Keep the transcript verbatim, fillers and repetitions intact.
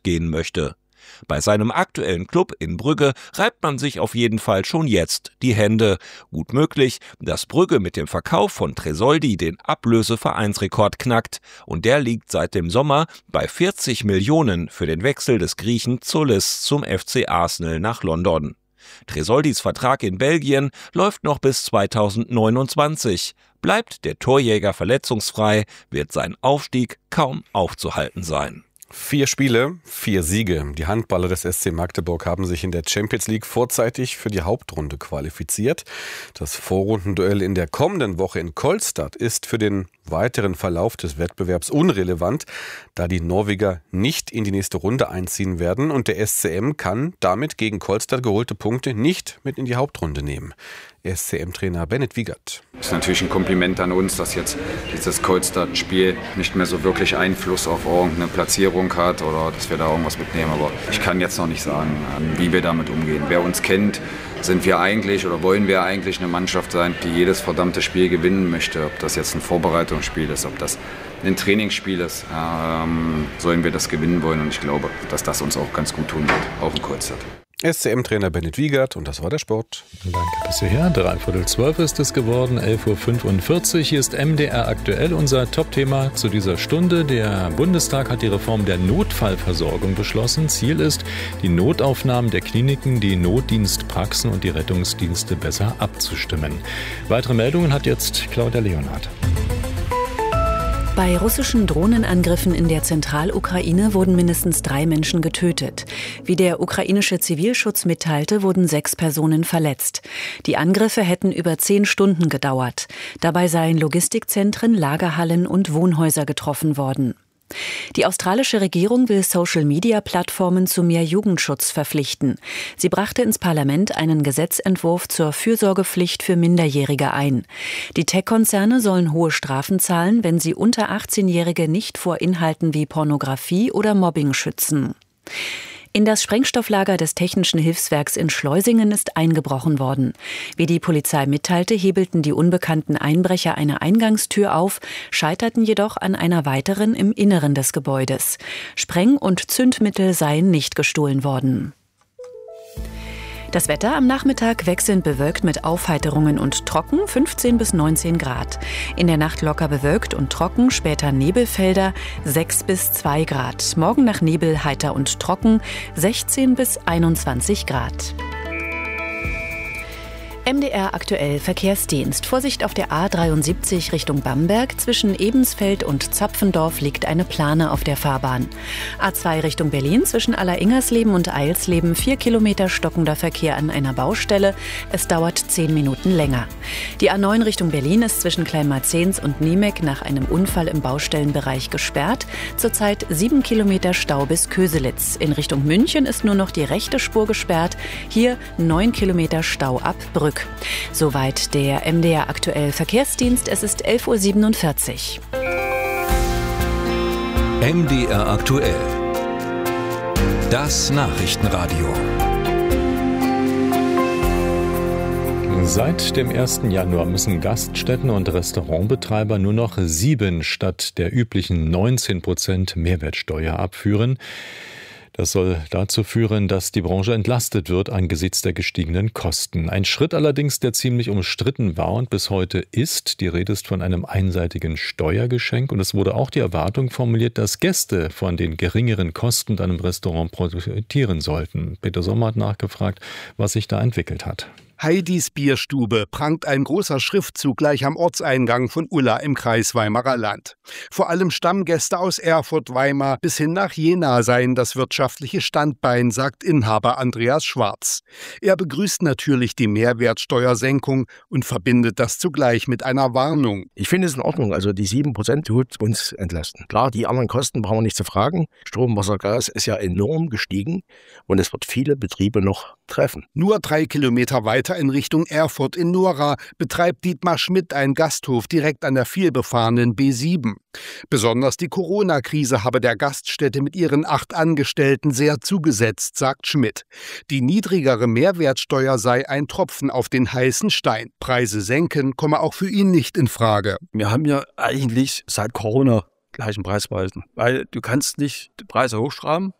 gehen möchte. Bei seinem aktuellen Klub in Brügge reibt man sich auf jeden Fall schon jetzt die Hände. Gut möglich, dass Brügge mit dem Verkauf von Tresoldi den Ablösevereinsrekord knackt und der liegt seit dem Sommer bei vierzig Millionen für den Wechsel des Griechen Zoulis zum F C Arsenal nach London. Tresoldis Vertrag in Belgien läuft noch bis zweitausendneunundzwanzig. Bleibt der Torjäger verletzungsfrei, wird sein Aufstieg kaum aufzuhalten sein. Vier Spiele, vier Siege. Die Handballer des S C Magdeburg haben sich in der Champions League vorzeitig für die Hauptrunde qualifiziert. Das Vorrundenduell in der kommenden Woche in Kolstad ist für den weiteren Verlauf des Wettbewerbs unrelevant, da die Norweger nicht in die nächste Runde einziehen werden und der S C M kann damit gegen Kolstad geholte Punkte nicht mit in die Hauptrunde nehmen. S C M-Trainer Bennett Wiegert. Das ist natürlich ein Kompliment an uns, dass jetzt dieses Kolstad-Spiel nicht mehr so wirklich Einfluss auf irgendeine Platzierung hat oder dass wir da irgendwas mitnehmen. Aber ich kann jetzt noch nicht sagen, wie wir damit umgehen. Wer uns kennt, sind wir eigentlich oder wollen wir eigentlich eine Mannschaft sein, die jedes verdammte Spiel gewinnen möchte. Ob das jetzt ein Vorbereitungsspiel ist, ob das ein Trainingsspiel ist, ähm, sollen wir das gewinnen wollen. Und ich glaube, dass das uns auch ganz gut tun wird, auch in Kolstad. S C M-Trainer Bennett Wiegert und das war der Sport. Danke bis hierher. Dreiviertel zwölf ist es geworden, elf Uhr fünfundvierzig. Hier ist M D R aktuell, unser Top-Thema zu dieser Stunde. Der Bundestag hat die Reform der Notfallversorgung beschlossen. Ziel ist, die Notaufnahmen der Kliniken, die Notdienstpraxen und die Rettungsdienste besser abzustimmen. Weitere Meldungen hat jetzt Claudia Leonhardt. Bei russischen Drohnenangriffen in der Zentralukraine wurden mindestens drei Menschen getötet. Wie der ukrainische Zivilschutz mitteilte, wurden sechs Personen verletzt. Die Angriffe hätten über zehn Stunden gedauert. Dabei seien Logistikzentren, Lagerhallen und Wohnhäuser getroffen worden. Die australische Regierung will Social-Media-Plattformen zu mehr Jugendschutz verpflichten. Sie brachte ins Parlament einen Gesetzentwurf zur Fürsorgepflicht für Minderjährige ein. Die Tech-Konzerne sollen hohe Strafen zahlen, wenn sie unter achtzehnjährige nicht vor Inhalten wie Pornografie oder Mobbing schützen. In das Sprengstofflager des Technischen Hilfswerks in Schleusingen ist eingebrochen worden. Wie die Polizei mitteilte, hebelten die unbekannten Einbrecher eine Eingangstür auf, scheiterten jedoch an einer weiteren im Inneren des Gebäudes. Spreng- und Zündmittel seien nicht gestohlen worden. Das Wetter am Nachmittag wechselnd bewölkt mit Aufheiterungen und trocken, fünfzehn bis neunzehn Grad. In der Nacht locker bewölkt und trocken, später Nebelfelder, sechs bis zwei Grad. Morgen nach Nebel heiter und trocken, sechzehn bis einundzwanzig Grad. M D R aktuell Verkehrsdienst. Vorsicht auf der A dreiundsiebzig Richtung Bamberg. Zwischen Ebensfeld und Zapfendorf liegt eine Plane auf der Fahrbahn. A zwei Richtung Berlin. Zwischen Alleringersleben und Eilsleben vier Kilometer stockender Verkehr an einer Baustelle. Es dauert zehn Minuten länger. Die A neun Richtung Berlin ist zwischen Kleinmarzens und Niemek nach einem Unfall im Baustellenbereich gesperrt. Zurzeit sieben Kilometer Stau bis Köselitz. In Richtung München ist nur noch die rechte Spur gesperrt. Hier neun Kilometer Stau ab Brück. Soweit der M D R aktuell Verkehrsdienst. Es ist elf Uhr siebenundvierzig. M D R aktuell. Das Nachrichtenradio. Seit dem ersten Januar müssen Gaststätten und Restaurantbetreiber nur noch sieben statt der üblichen neunzehn Prozent Mehrwertsteuer abführen. Das soll dazu führen, dass die Branche entlastet wird angesichts der gestiegenen Kosten. Ein Schritt allerdings, der ziemlich umstritten war und bis heute ist. Die Rede ist von einem einseitigen Steuergeschenk und es wurde auch die Erwartung formuliert, dass Gäste von den geringeren Kosten in einem Restaurant profitieren sollten. Peter Sommer hat nachgefragt, was sich da entwickelt hat. Heidis Bierstube prangt ein großer Schriftzug gleich am Ortseingang von Ulla im Kreis Weimarer Land. Vor allem Stammgäste aus Erfurt, Weimar bis hin nach Jena seien das wirtschaftliche Standbein, sagt Inhaber Andreas Schwarz. Er begrüßt natürlich die Mehrwertsteuersenkung und verbindet das zugleich mit einer Warnung. Ich finde es in Ordnung, also die sieben Prozent tut uns entlasten. Klar, die anderen Kosten brauchen wir nicht zu fragen. Strom, Wasser, Gas ist ja enorm gestiegen und es wird viele Betriebe noch treffen. Nur drei Kilometer weiter in Richtung Erfurt in Nora betreibt Dietmar Schmidt einen Gasthof direkt an der vielbefahrenen B sieben. Besonders die Corona-Krise habe der Gaststätte mit ihren acht Angestellten sehr zugesetzt, sagt Schmidt. Die niedrigere Mehrwertsteuer sei ein Tropfen auf den heißen Stein. Preise senken komme auch für ihn nicht in Frage. Wir haben ja eigentlich seit Corona gleichen Preisweisen, weil du kannst nicht die Preise hochschrauben,